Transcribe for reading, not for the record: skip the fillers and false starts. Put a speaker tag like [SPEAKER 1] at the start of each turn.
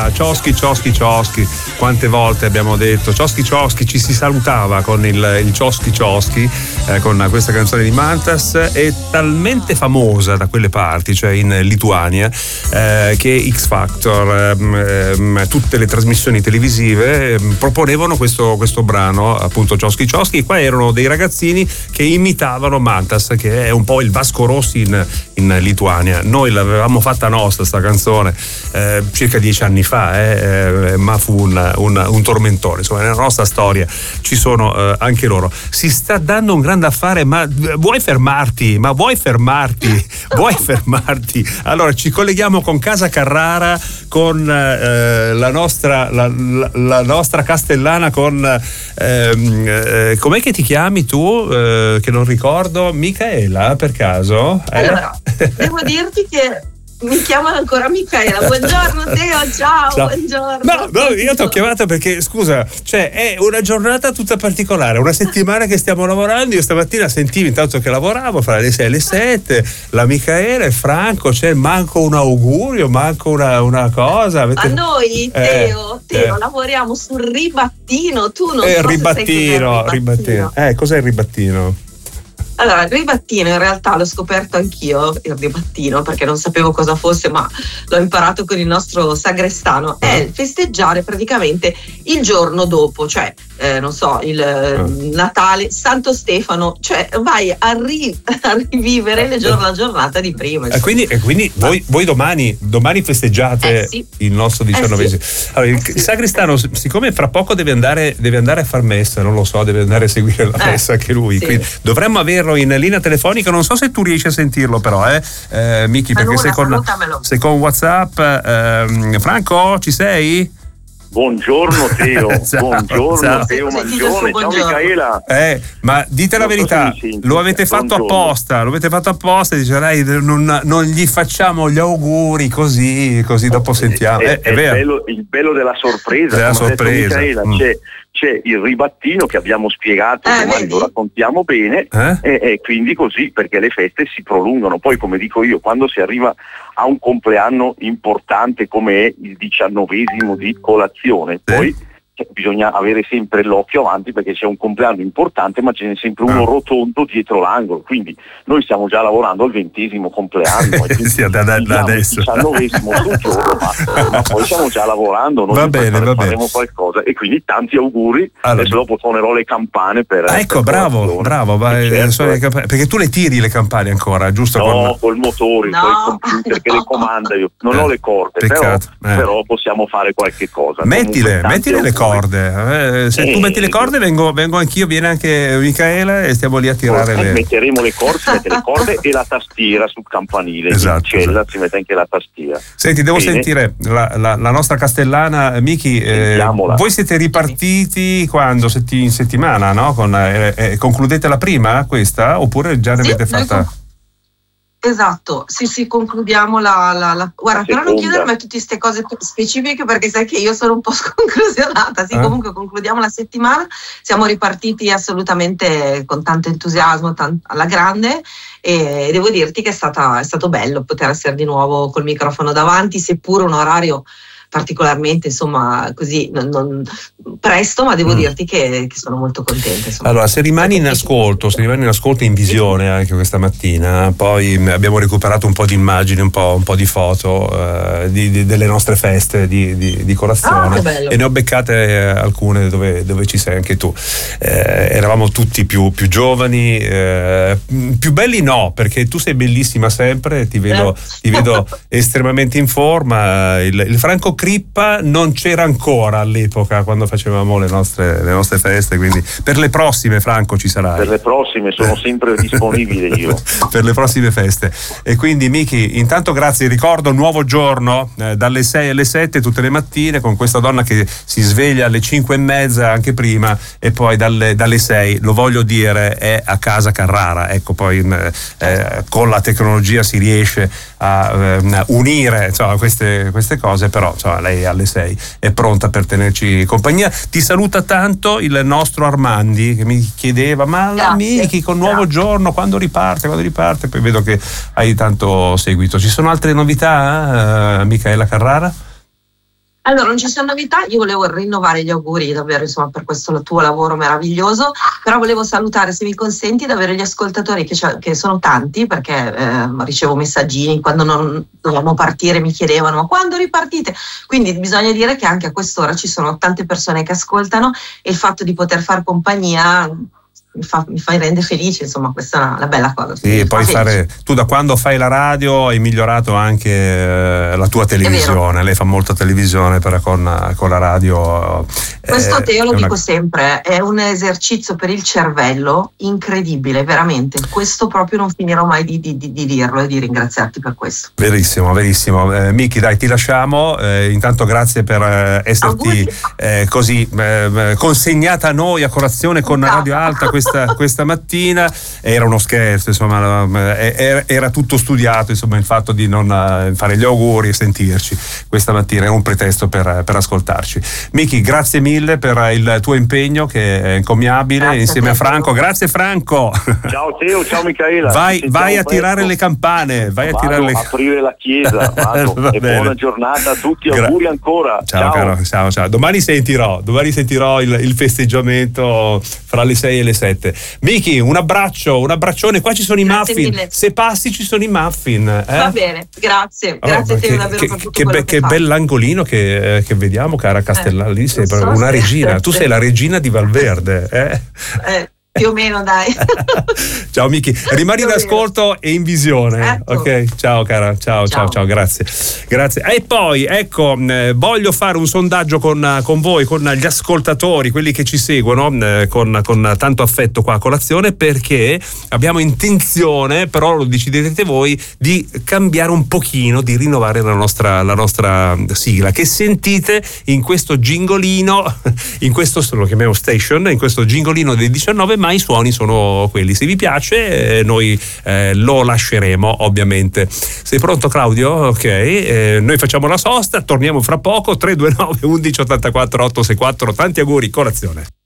[SPEAKER 1] Cioschi, cioschi, cioschi, quante volte abbiamo detto cioschi, cioschi, ci si salutava con il cioschi, cioschi, con questa canzone di Mantas. È talmente famosa da quelle parti, cioè in Lituania, che X Factor, tutte le trasmissioni televisive proponevano questo brano, appunto cioschi, cioschi, e qua erano dei ragazzini che imitavano Mantas, che è un po' il Vasco Rossi in Lituania. Noi l'avevamo fatta nostra sta canzone circa 10 anni fa, ma fu un tormentone. Insomma, nella nostra storia ci sono anche loro. Si sta dando un grande affare, ma vuoi fermarti? Vuoi fermarti? Allora ci colleghiamo con Casa Carrara, con la nostra castellana, con com'è che ti chiami tu? Che non ricordo. Micaela, per caso?
[SPEAKER 2] Allora, devo dirti che mi chiamano ancora Micaela. Buongiorno Teo, ciao. Buongiorno.
[SPEAKER 1] No, io ti ho chiamata perché, scusa, cioè è una giornata tutta particolare, una settimana che stiamo lavorando. Io stamattina sentivo, intanto che lavoravo, fra le 6 e le 7, la Micaela e Franco, c'è manco un augurio, manco una cosa.
[SPEAKER 2] A noi, Teo, lavoriamo sul ribattino. Tu non so
[SPEAKER 1] ribattino. Cos'è il ribattino?
[SPEAKER 2] Allora, il ribattino in realtà l'ho scoperto anch'io, il ribattino, perché non sapevo cosa fosse, ma l'ho imparato con il nostro sagrestano. È festeggiare praticamente il giorno dopo, cioè non so, il Natale, Santo Stefano, cioè vai a rivivere la giornata di prima.
[SPEAKER 1] E quindi voi domani festeggiate il nostro 19esimo. Allora, il sagrestano, siccome fra poco deve andare a far messa, non lo so, deve andare a seguire la messa anche lui, quindi dovremmo averlo in linea telefonica. Non so se tu riesci a sentirlo, però Miki, perché sei con WhatsApp. Franco, ci sei?
[SPEAKER 3] Buongiorno Teo. Buongiorno Teo Mangione. Ciao Micaela.
[SPEAKER 1] Ma dite la verità, lo avete fatto apposta, dice lei, non gli facciamo gli auguri così dopo sentiamo. È vero.
[SPEAKER 3] Il bello della sorpresa, Micaela, c'è il ribattino che abbiamo spiegato, domani lo raccontiamo bene, e quindi così, perché le feste si prolungano. Poi, come dico io, quando si arriva a un compleanno importante come è il 19esimo di colazione, poi bisogna avere sempre l'occhio avanti, perché c'è un compleanno importante ma ce n'è sempre uno rotondo dietro l'angolo, quindi noi stiamo già lavorando al 20esimo compleanno e
[SPEAKER 1] da adesso
[SPEAKER 3] il 19esimo sul giorno, ma poi stiamo già lavorando, noi faremo qualcosa, e quindi tanti auguri. Adesso dopo suonerò le campane per
[SPEAKER 1] bravo perché tu le tiri le campane ancora, giusto?
[SPEAKER 3] No, col motore, col computer che le comanda. Io non ho le corde, però possiamo fare qualche cosa.
[SPEAKER 1] Mettile le corde. Se tu metti le corde, vengo anch'io, viene anche Micaela e stiamo lì a tirare
[SPEAKER 3] metteremo le corde e la tastiera sul campanile.
[SPEAKER 1] Esatto.
[SPEAKER 3] Si mette anche la tastiera.
[SPEAKER 1] Senti, devo sentire la nostra castellana. Miki, voi siete ripartiti quando? In settimana, no? Concludete la prima questa, oppure già ne avete fatta?
[SPEAKER 2] Esatto, sì, concludiamo guarda, però non chiedermi tutte queste cose specifiche, perché sai che io sono un po' sconclusionata. Comunque concludiamo la settimana, siamo ripartiti assolutamente con tanto entusiasmo, alla grande, e devo dirti che è stato bello poter essere di nuovo col microfono davanti, seppure un orario particolarmente, insomma, così non presto, ma devo dirti che sono molto contenta. Insomma.
[SPEAKER 1] Allora, se rimani in ascolto in visione anche questa mattina, poi abbiamo recuperato un po' di immagini, un po' di foto delle nostre feste di colazione, e ne ho beccate alcune dove ci sei anche tu. Eravamo tutti più giovani, più belli no, perché tu sei bellissima sempre, ti vedo estremamente in forma. Il Franco Crippa non c'era ancora all'epoca quando facevamo le nostre feste, quindi per le prossime, Franco, ci sarai.
[SPEAKER 3] Per le prossime sono sempre disponibile io.
[SPEAKER 1] Per le prossime feste. E quindi Miki, intanto grazie, ricordo nuovo giorno dalle 6 alle 7 tutte le mattine, con questa donna che si sveglia alle 5:30 anche prima, e poi dalle 6, lo voglio dire, è a Casa Carrara. Ecco, poi con la tecnologia si riesce a unire queste cose, però lei alle 6 è pronta per tenerci compagnia. Ti saluta tanto il nostro Armandi, che mi chiedeva ma la Miki con nuovo giorno quando riparte, poi vedo che hai tanto seguito. Ci sono altre novità, Micaela Carrara?
[SPEAKER 2] Allora, non ci sono novità, io volevo rinnovare gli auguri davvero, insomma, per questo tuo lavoro meraviglioso, però volevo salutare, se mi consenti, davvero gli ascoltatori che sono tanti, perché ricevo messaggini quando non dovevamo partire, mi chiedevano ma quando ripartite? Quindi bisogna dire che anche a quest'ora ci sono tante persone che ascoltano e il fatto di poter far compagnia mi rende felice, insomma, questa è una bella cosa.
[SPEAKER 1] Sì, poi tu da quando fai la radio hai migliorato anche la tua televisione, lei fa molta televisione con la radio.
[SPEAKER 2] Questo te lo dico sempre, è un esercizio per il cervello incredibile, veramente, questo proprio non finirò mai di dirlo e di ringraziarti per questo.
[SPEAKER 1] Verissimo. Miki, dai, ti lasciamo, intanto grazie per esserti così consegnata a noi a colazione con Radio Alta questa mattina. Era uno scherzo, insomma, era tutto studiato, insomma, il fatto di non fare gli auguri e sentirci questa mattina è un pretesto per ascoltarci. Miki, grazie mille per il tuo impegno che è encomiabile, grazie insieme a Franco. Grazie Franco.
[SPEAKER 3] Ciao Teo, ciao Micaela.
[SPEAKER 1] Vai a tirare le campane,
[SPEAKER 3] aprire la chiesa, e buona giornata a tutti, auguri ancora.
[SPEAKER 1] Ciao caro, ciao. Domani sentirò il festeggiamento fra le 6 e le 7. Miki, un abbraccione, qua ci sono i muffin, mille. Se passi ci sono i muffin.
[SPEAKER 2] Va bene, grazie a te davvero per tutto
[SPEAKER 1] che bell'angolino che vediamo, cara Castellana, lì sei una regina, tu sei la regina di Valverde.
[SPEAKER 2] Più o meno, dai.
[SPEAKER 1] Ciao Miki, rimani in ascolto e in visione. Ecco. Ok, ciao cara, ciao, grazie. E poi ecco, voglio fare un sondaggio con voi, con gli ascoltatori, quelli che ci seguono con tanto affetto qua a colazione, perché abbiamo intenzione, però lo decidete voi, di cambiare un pochino, di rinnovare la nostra sigla, che sentite in questo gingolino, in questo, lo chiamiamo station, in questo gingolino dei 19, ma i suoni sono quelli. Se vi piace noi lo lasceremo, ovviamente. Sei pronto, Claudio? Ok, noi facciamo la sosta, torniamo fra poco. 329 11 84 864. Tanti auguri, colazione.